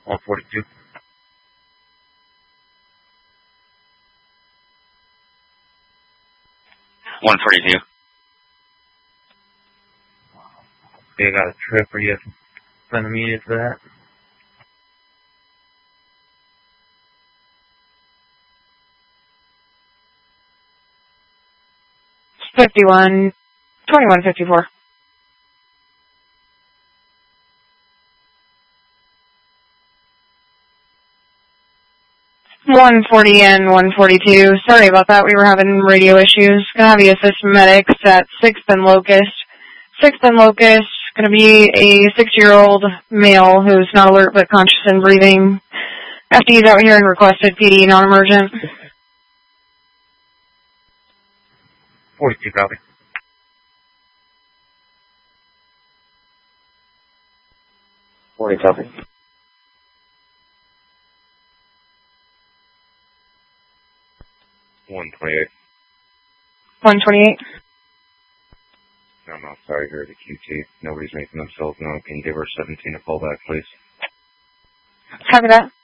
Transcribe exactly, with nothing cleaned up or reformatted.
one forty-two. one forty-two. Okay, I got a trip. Are you send immediate for that? fifty-one, twenty-one fifty-four. one forty and one forty-two. Sorry about that. We were having radio issues. Gonna have you assist medics at sixth and Locust. sixth and Locust. Gonna be a six-year-old male who's not alert but conscious and breathing. F D's out here and requested P D non-emergent. forty-two, copy. forty, copy. one twenty-eight. one twenty-eight. No, I'm not sorry, here at the Q T. Nobody's making themselves known. Can you give her seventeen a fallback, please? Copy that.